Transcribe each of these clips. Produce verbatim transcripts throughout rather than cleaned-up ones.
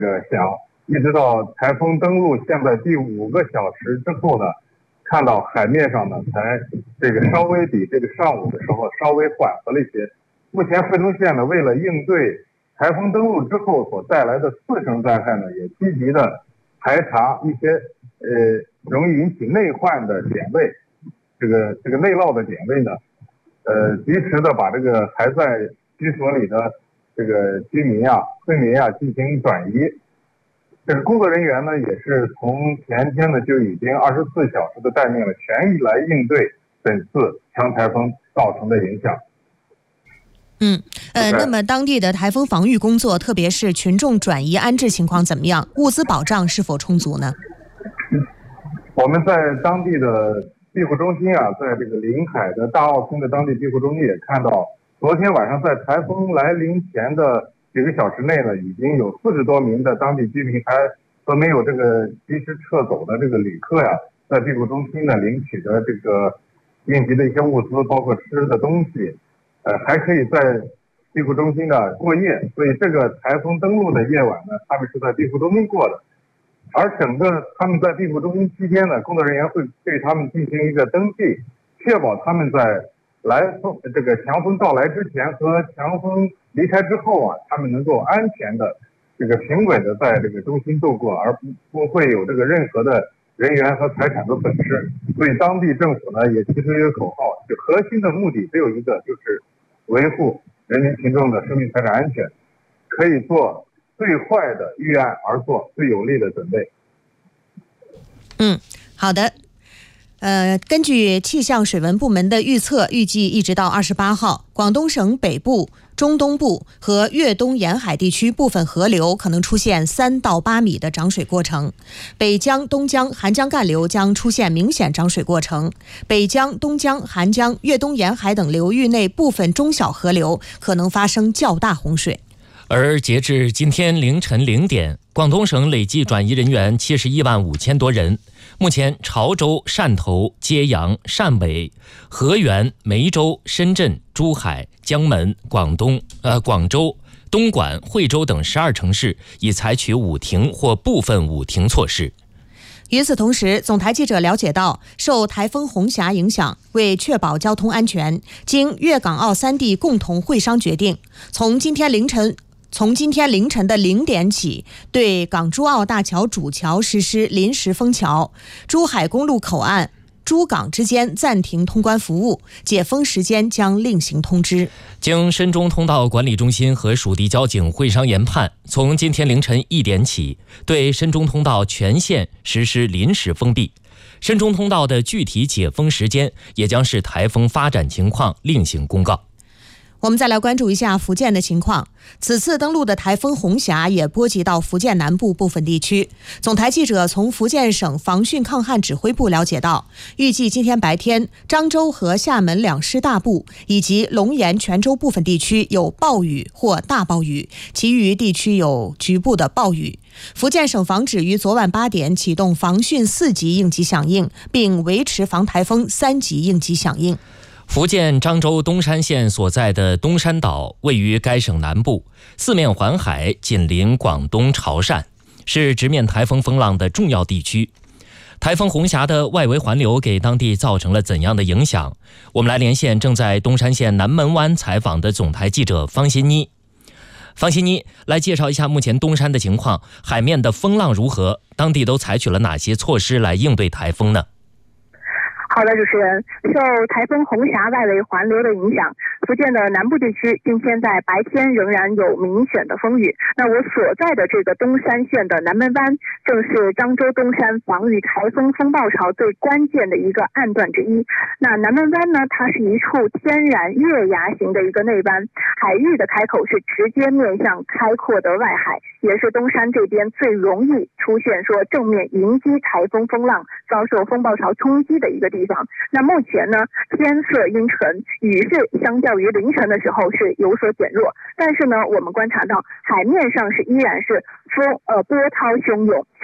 个响，一直到台风登陆，现在第五个小时之后呢，看到海面上呢才这个稍微比这个上午的时候稍微缓和了一些。目前惠州县呢，为了应对台风登陆之后所带来的次生灾害呢，也积极的排查一些呃容易引起内患的点位，这个这个内涝的点位呢，呃及时的把这个还在居所里的这个居民啊、村民啊进行转移。这个工作人员呢，也是从前天呢就已经二十四小时的待命了，全力来应对本次强台风造成的影响。 嗯，呃，那么当地的台风防御工作，特别是群众转移安置情况怎么样？物资保障是否充足呢？ 我们在当地的庇护中心啊，在这个临海的大澳村的当地庇护中心也看到，昨天晚上在台风来临前的几个小时内呢，已经有四十多名的当地居民还和没有这个及时撤走的这个旅客呀，在庇护中心呢领取的这个应急的一些物资，包括吃的东西。呃，还可以在庇护中心呢过夜，所以这个台风登陆的夜晚呢，他们是在庇护中心过的。而整个他们在庇护中心期间呢，工作人员会对他们进行一个登记，确保他们在来风这个强风到来之前和强风离开之后啊，他们能够安全的这个平稳的在这个中心度过，而不不会有这个任何的人员和财产的损失。所以当地政府呢也提出一个口号，就核心的目的只有一个，就是维护人民群众的生命财产安全，可以做最坏的预案，而做最有利的准备。 嗯，好的。呃，根据气象水文部门的预测，预计一直到二十八号，广东省北部、中东部和粤东沿海地区部分河流可能出现三到八米的涨水过程，北江、东江、韩江干流将出现明显涨水过程，北江、东江、韩江、粤东沿海等流域内部分中小河流可能发生较大洪水。 而截至今天凌晨零点，广东省累计转移人员七十一万五千多人。目前，潮州、汕头、揭阳、汕尾、河源、梅州、深圳、珠海、江门、广东、呃广州、东莞、惠州等十二城市已采取五停或部分五停措施。 与此同时，总台记者了解到，受台风红霞影响，为确保交通安全，经粤港澳三地共同会商决定，从今天凌晨从今天凌晨的零点起，对港珠澳大桥主桥实施临时封桥，珠海公路口岸、珠港之间暂停通关服务，解封时间将另行通知。 经深中通道管理中心和属地交警会商研判，从今天凌晨一点起，对深中通道全线实施临时封闭。深中通道的具体解封时间也将视台风发展情况另行公告。 我们再来关注一下福建的情况。此次登陆的台风红霞也波及到福建南部部分地区。总台记者从福建省防汛抗旱指挥部了解到，预计今天白天，漳州和厦门两市大部以及龙岩、泉州部分地区有暴雨或大暴雨，其余地区有局部的暴雨。福建省防指于昨晚八点启动防汛四级应急响应，并维持防台风三级应急响应。 福建漳州东山县所在的东山岛位于该省南部，四面环海，紧邻广东潮汕，是直面台风风浪的重要地区。台风红霞的外围环流给当地造成了怎样的影响？我们来连线正在东山县南门湾采访的总台记者方欣妮。方欣妮，来介绍一下目前东山的情况，海面的风浪如何？当地都采取了哪些措施来应对台风呢？ 好的，主持人，受台风红霞外围环流的影响，福建的南部地区今天在白天仍然有明显的风雨。那我所在的这个东山县的南门湾，正是漳州东山防御台风风暴潮最关键的一个岸段之一。那南门湾呢，它是一处天然月牙形的一个内湾，海域的开口是直接面向开阔的外海，也是东山这边最容易出现说正面迎击台风风浪、遭受风暴潮冲击的一个地方。那目前呢，天色阴沉，雨势相较于凌晨的时候是有所减弱，但是呢，我们观察到海面上是依然是风呃波涛汹涌，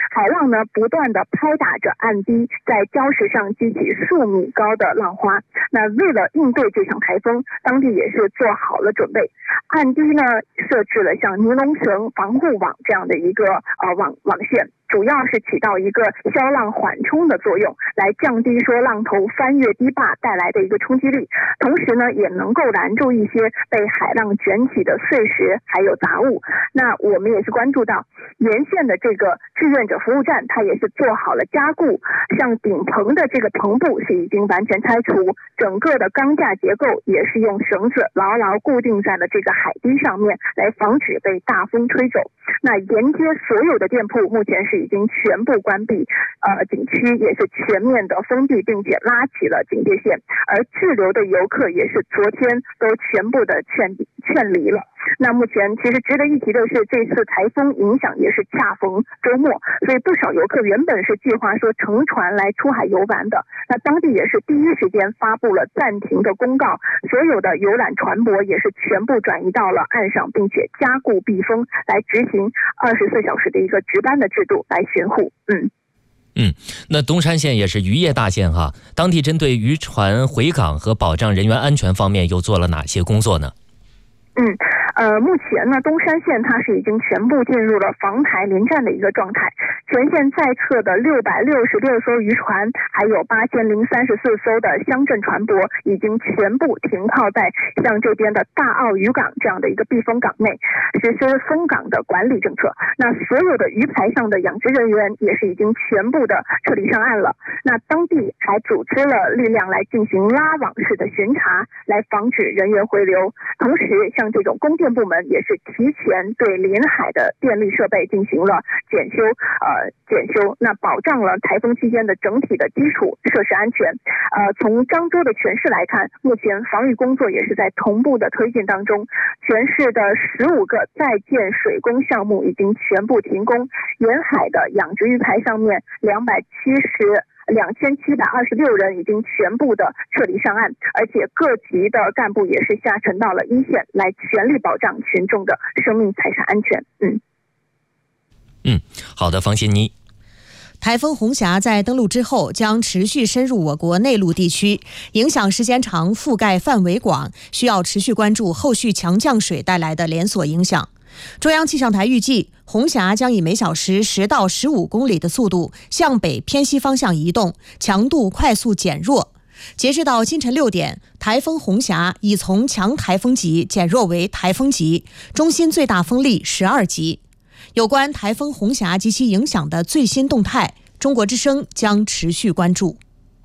海浪呢不断的拍打着岸堤，在礁石上激起数米高的浪花。那为了应对这场台风，当地也是做好了准备，岸堤呢设置了像尼龙绳、防护网这样的一个呃网网线，主要是起到一个消浪缓冲的作用，来降低说浪头翻越堤坝带来的一个冲击力，同时呢也能够拦住一些被海浪卷起的碎石还有杂物。那我们也是关注到沿线的这个志愿者服务站，它也是做好了加固，像顶棚的这个棚部是已经完全拆除，整个的钢架结构也是用绳子牢牢固定在了这个海堤上面，来防止被大风吹走。那沿街所有的店铺目前是已经全部关闭，呃，景区也是全面的封闭，并且拉起了警戒线，而滞留的游客也是昨天都全部的劝劝离了。那目前其实值得一提的是，这次台风影响也是恰逢周末，所以不少游客原本是计划说乘船来出海游玩的，那当地也是第一时间发布了暂停的公告，所有的游览船舶也是全部转移到了岸上，并且加固避风，来执行二十四小时的一个值班的制度来巡护。嗯嗯，那东山县也是渔业大县哈，当地针对渔船回港和保障人员安全方面又做了哪些工作呢？ 嗯，呃，目前呢，东山县它是已经全部进入了防台临战的一个状态，全县在册的六百六十六艘渔船，还有八千零三十四艘的乡镇船舶，已经全部停靠在像这边的大澳渔港这样的一个避风港内，实施封港的管理政策。那所有的鱼排上的养殖人员也是已经全部的撤离上岸了。那当地还组织了力量来进行拉网式的巡查，来防止人员回流。同时，像这种供电部门也是提前对临海的电力设备进行了检修，呃，检修，那保障了台风期间的整体的基础设施安全。呃，从漳州的全市来看，目前防御工作也是在同步的推进当中。全市的十五个在建水工项目已经全部停工，沿海的养殖鱼排上面两百七十。两千七百二十六人已经全部的撤离上岸，而且各级的干部也是下沉到了一线，来全力保障群众的生命财产安全。嗯嗯，好的，方欣妮。 台风红霞在登陆之后将持续深入我国内陆地区，影响时间长，覆盖范围广，需要持续关注后续强降水带来的连锁影响。中央气象台预计，红霞将以每小时十到十五公里的速度向北偏西方向移动，强度快速减弱。截至到今晨六点，台风红霞已从强台风级减弱为台风级，中心最大风力十二级。有关台风红霞及其影响的最新动态，中国之声将持续关注。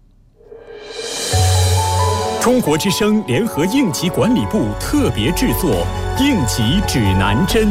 中国之声联合应急管理部特别制作《应急指南针》。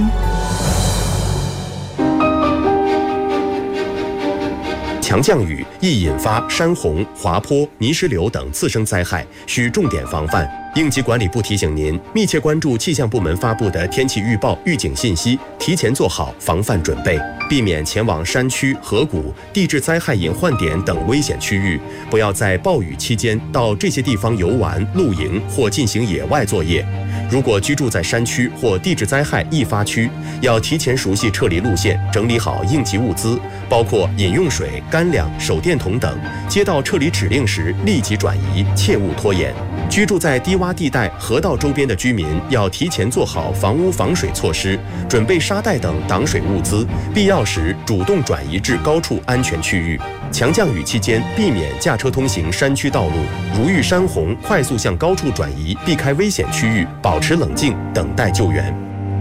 强降雨易引发山洪、滑坡、泥石流等次生灾害，需重点防范。应急管理部提醒您，密切关注气象部门发布的天气预报、预警信息，提前做好防范准备，避免前往山区、河谷、地质灾害隐患点等危险区域，不要在暴雨期间到这些地方游玩、露营或进行野外作业。如果居住在山区或地质灾害易发区，要提前熟悉撤离路线，整理好应急物资，包括饮用水、干粮、手电筒等。接到撤离指令时，立即转移，切勿拖延。居住在低洼地带、河道周边的居民要提前做好房屋防水措施，准备沙袋等挡水物资，必要时主动转移至高处安全区域。强降雨期间，避免驾车通行山区道路，如遇山洪，快速向高处转移，避开危险区域，保持冷静，等待救援。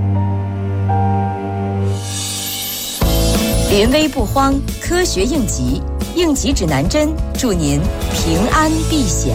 临危不慌，科学应急，应急指南针，祝您平安避险。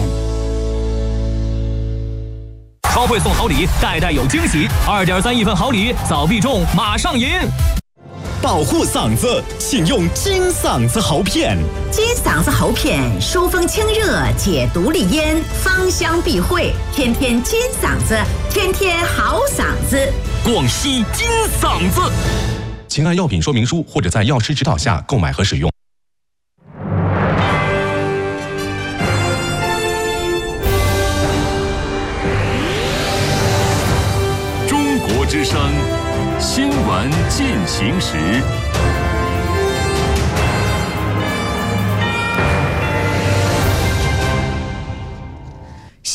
超会送好礼，代代有惊喜，二点三亿份好礼，早必中，马上赢！ 保护嗓子，请用金嗓子喉片。 金嗓子喉片疏风清热，解毒利咽，芳香避秽，天天金嗓子，天天好嗓子。 广西金嗓子， 请按药品说明书或者在药师指导下购买和使用。 中国之声新闻进行时。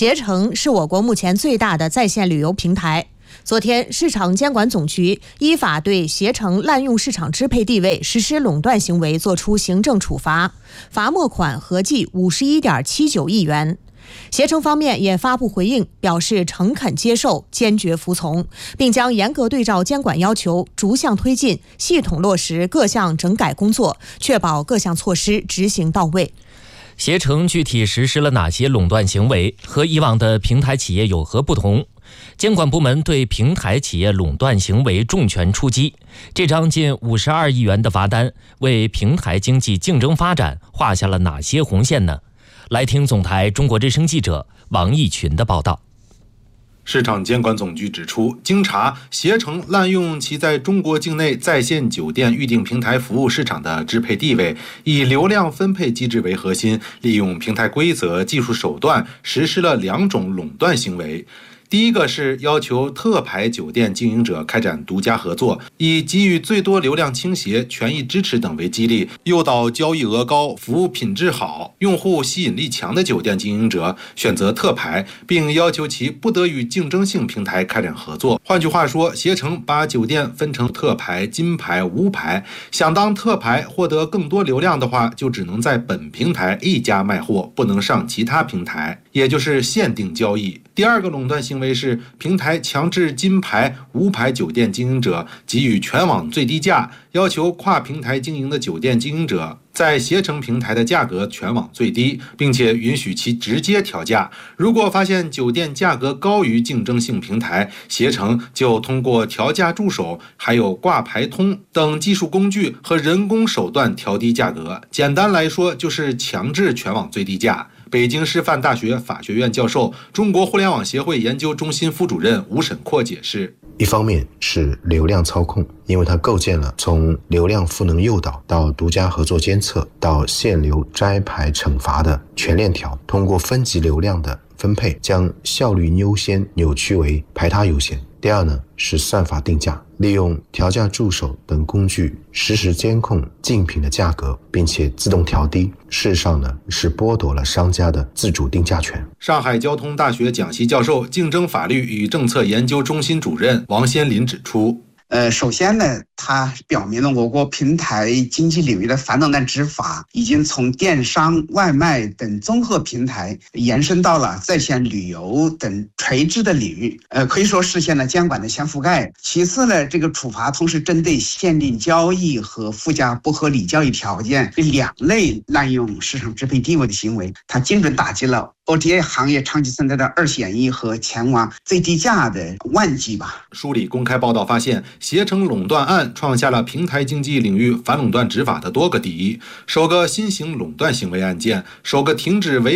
携程是我国目前最大的在线旅游平台。昨天，市场监管总局依法对携程滥用市场支配地位、实施垄断行为作出行政处罚，罚没款合计五十一点七九亿元。携程方面也发布回应，表示诚恳接受，坚决服从，并将严格对照监管要求，逐项推进，系统落实各项整改工作，确保各项措施执行到位。 携程具体实施了哪些垄断行为，和以往的平台企业有何不同？监管部门对平台企业垄断行为重拳出击，这张近五十二亿元的罚单为平台经济竞争发展画下了哪些红线呢？来听总台中国之声记者王义群的报道。 市场监管总局指出，经查，携程滥用其在中国境内在线酒店预订平台服务市场的支配地位，以流量分配机制为核心，利用平台规则、技术手段，实施了两种垄断行为。第一个是要求特牌酒店经营者开展独家合作，以给予最多流量倾斜、权益支持等为激励，诱导交易额高、服务品质好、用户吸引力强的酒店经营者选择特牌，并要求其不得与竞争性平台开展合作。换句话说，携程把酒店分成特牌、金牌、无牌，想当特牌获得更多流量的话，就只能在本平台一家卖货，不能上其他平台，也就是限定交易。第二个垄断行为是平台强制金牌、无牌酒店经营者给予全网最低价，要求跨平台经营的酒店经营者在携程平台的价格全网最低，并且允许其直接调价。如果发现酒店价格高于竞争性平台，携程就通过调价助手、还有挂牌通等技术工具和人工手段调低价格。简单来说，就是强制全网最低价。北京师范大学法学院教授、中国互联网协会研究中心副主任吴沈阔解释， 一方面是流量操控，因为它构建了从流量赋能诱导到独家合作监测到限流摘牌惩罚的全链条，通过分级流量的分配，将效率优先扭曲为排他优先。第二呢，是算法定价，利用调价助手等工具实时监控竞品的价格，并且自动调低。事实上呢，是剥夺了商家的自主定价权。 上海交通大学讲席教授、竞争法律与政策研究中心主任王先林指出， 呃，首先呢，它表明了我国平台经济领域的反垄断执法已经从电商、外卖等综合平台延伸到了在线旅游等垂直的领域，呃，可以说实现了监管的全覆盖。其次呢，这个处罚同时针对限定交易和附加不合理交易条件这两类滥用市场支配地位的行为，它精准打击了O T A 行业长期存在的二选一和前往最低价的万计吧。 梳理公开报道发现，携程垄断案创下了平台经济领域反垄断执法的多个第一，首个新型垄断行为案件，首个停止违